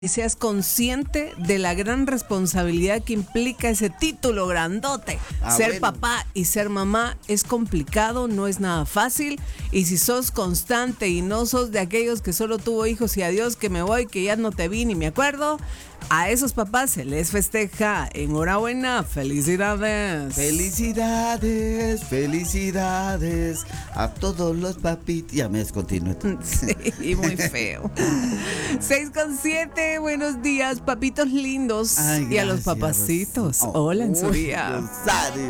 y seas consciente de la gran responsabilidad que implica ese título grandote. Ser papá y ser mamá es complicado, no es nada fácil, y si sos constante y no sos de aquellos que solo tuvo hijos y adiós que me voy, que ya no te vi ni me acuerdo, a esos papás se les festeja. Enhorabuena, felicidades. Felicidades, felicidades a todos los papitos. Ya me descontinué. Sí, muy feo. 6:07, buenos días, papitos lindos. Ay, y a los gracias. papacitos. Hola en su día. Rosario.